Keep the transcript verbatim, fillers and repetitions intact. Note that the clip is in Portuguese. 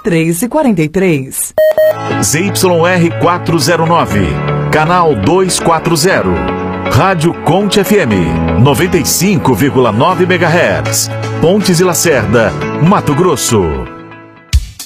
três e quarenta e três. Z Y R quatrocentos e nove, canal duzentos e quarenta. Rádio Conte F M, noventa e cinco vírgula nove megahertz. Pontes e Lacerda, Mato Grosso.